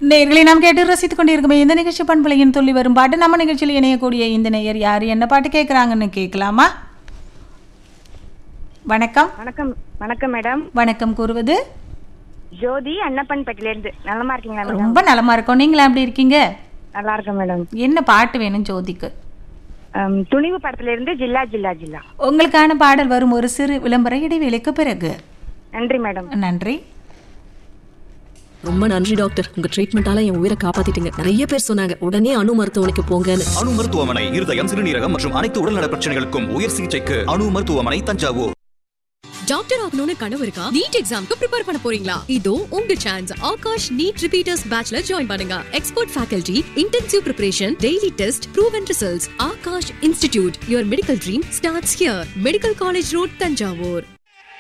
நேர்களை நாம் கேட்டு ரசித்துக் கொண்டிருக்கோம் இந்த நிகழ்ச்சி பண்பலையின் சொல்லி வரும் பாட்டு. நம்ம நிகழ்ச்சியில் இணையக்கூடிய இந்த நேயர் யார், என்ன பாட்டு கேட்குறாங்கன்னு கேட்கலாமா? வணக்கம். வணக்கம். வணக்கம் மேடம். வணக்கம். கூறுவது ஜோதி அன்னப்பன்பட்டிலிருந்து. நலமா இருக்கீங்களா மேடம்? ரொம்ப நலமா இருக்கோம். நீங்களா எப்படி இருக்கீங்க? நல்லா இருக்கேன் மேடம். என்ன பாட்டு வேணும் ஜோதிக்கு? துணிவு படத்துல இருந்து ஜில்லா ஜில்லா ஜில்லா. உங்களுக்கான பாடல் வரும் ஒரு சிறு விளம்பர இடைவேளைக்கு பிறகு. நன்றி மேடம். நன்றி. ரொம்ப நன்றி டாக்டர், உங்க ட்ரீட்மெண்டால என் உயிரை காப்பாத்திட்டீங்க. நிறைய பேர் சொன்னாங்க உடனே அணு மருத்துவமனைக்கு போங்கன்னு. அணு மருத்துவமனை இருதயம், சிறுநீரகம் மற்றும் அனைத்து உடல்நல பிரச்சனைகளுக்கும் உயர் சிகிச்சைக்கு அணு மருத்துவமனை, தஞ்சாவூர். டாக்டர் ஆகணும்னு கனவு இருக்கா? நீட் எக்ஸாம்க்கு ப்ரிப்பேர் பண்ண போறீங்களா? இதோ உங்க chance. Akash NEET repeaters பேட்ச்ல join பண்ணுங்க. Expert faculty, intensive preparation, daily test, proven results. Akash institute. Your medical dream starts here. Medical college road, Thanjavur.